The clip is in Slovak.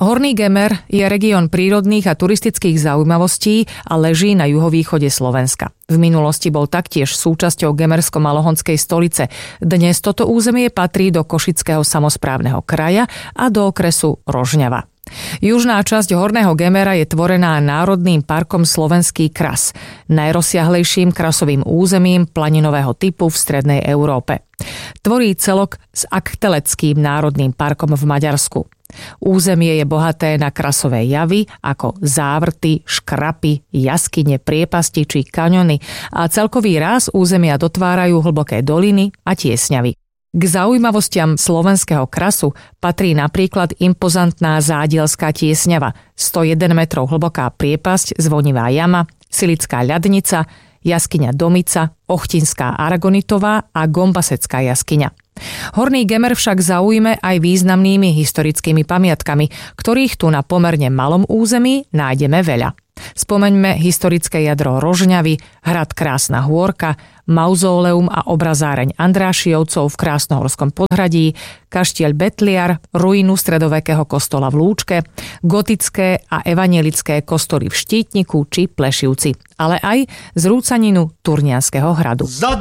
Horný Gemer je región prírodných a turistických zaujímavostí a leží na juhovýchode Slovenska. V minulosti bol taktiež súčasťou Gemersko-Malohonskej stolice. Dnes toto územie patrí do Košického samosprávneho kraja a do okresu Rožňava. Južná časť Horného Gemera je tvorená Národným parkom Slovenský kras, najrozsiahlejším krasovým územím planinového typu v strednej Európe. Tvorí celok s Akteleckým národným parkom v Maďarsku. Územie je bohaté na krasové javy ako závrty, škrapy, jaskyne, priepasti či kaňony a celkový ráz územia dotvárajú hlboké doliny a tiesňavy. K zaujímavostiam slovenského krasu patrí napríklad impozantná Zádielská tiesňava, 101 metrov hlboká priepasť, Zvonivá jama, Silická ľadnica, jaskyňa Domica, Ochtinská aragonitová a Gombasecká jaskyňa. Horný Gemer však zaujme aj významnými historickými pamiatkami, ktorých tu na pomerne malom území nájdeme veľa. Spomeňme historické jadro Rožňavy, hrad Krásna Hôrka, mauzóleum a obrazáreň Andrášijovcov v Krásnohorskom podhradí, kaštieľ Betliar, ruínu stredovekého kostola v Lúčke, gotické a evanjelické kostoly v Štítniku či Plešivci, ale aj zrúcaninu Turnianskeho hradu.